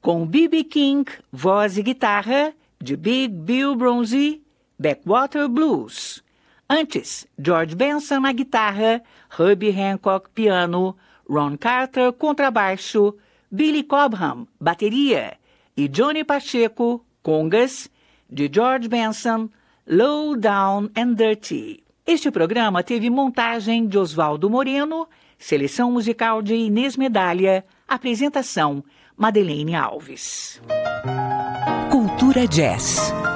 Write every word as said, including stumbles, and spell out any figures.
com B B King, voz e guitarra, de Big Bill Bronzy, Backwater Blues. Antes, George Benson na guitarra, Herbie Hancock piano, Ron Carter contrabaixo, Billy Cobham bateria e Johnny Pacheco congas, de George Benson, Low Down and Dirty. Este programa teve montagem de Oswaldo Moreno, seleção musical de Inês Medalha, apresentação Madeleine Alves. Cultura Jazz.